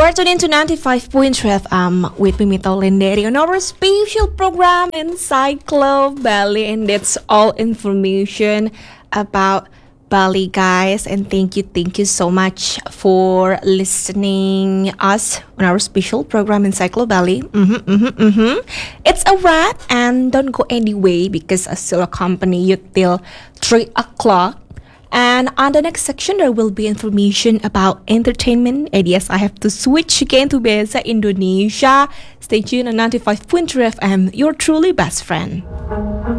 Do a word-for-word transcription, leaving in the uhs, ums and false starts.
You're tuning to ninety-five point three F M with Mimita Lenderi on our special program Encyclo Bali, and that's all information about Bali, guys. And thank you, thank you so much for listening us on our special program Encyclo Bali. Mm-hmm, mm-hmm, mm-hmm. It's a wrap, and don't go anyway because I still accompany you till three o'clock. And on the next section, there will be information about entertainment. And yes, I have to switch again to Bahasa Indonesia. Stay tuned on ninety-five point three F M, your truly best friend.